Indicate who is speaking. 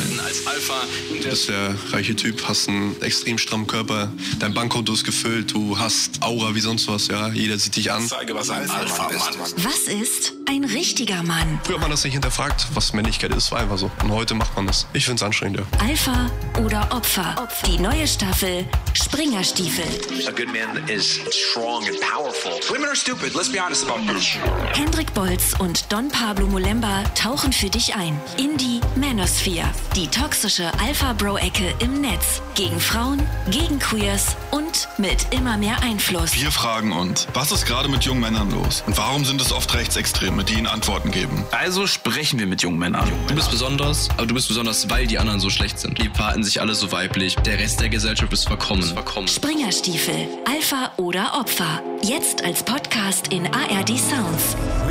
Speaker 1: Als Alpha.
Speaker 2: Du bist der reiche Typ, hast einen extrem strammen Körper, dein Bankkonto ist gefüllt, du hast Aura wie sonst was, ja. Jeder sieht dich an.
Speaker 1: Zeige, was ein Alpha ist.
Speaker 3: Was ist ein richtiger Mann?
Speaker 2: Früher hat man das nicht hinterfragt, was Männlichkeit ist, war einfach so. Und heute macht man das. Ich find's anstrengend, ja.
Speaker 3: Alpha oder Opfer? Die neue Staffel Springerstiefel.
Speaker 4: A good man is strong and powerful.
Speaker 1: Women are stupid, let's be honest about this.
Speaker 3: Hendrik Bolz und Don Pablo Mulemba tauchen für dich ein in die Manosphere, die toxische Alpha-Bro-Ecke im Netz. Gegen Frauen, gegen Queers und mit immer mehr Einfluss.
Speaker 5: Wir fragen uns, was ist gerade mit jungen Männern los? Und warum sind es oft Rechtsextreme, die ihnen Antworten geben?
Speaker 6: Also sprechen wir mit jungen Männern.
Speaker 7: Du bist besonders, aber du bist besonders, weil die anderen so schlecht sind. Die verhalten sich alle so weiblich. Der Rest der Gesellschaft ist verkommen.
Speaker 3: Springerstiefel, Alpha oder Opfer. Jetzt als Podcast in ARD Sounds.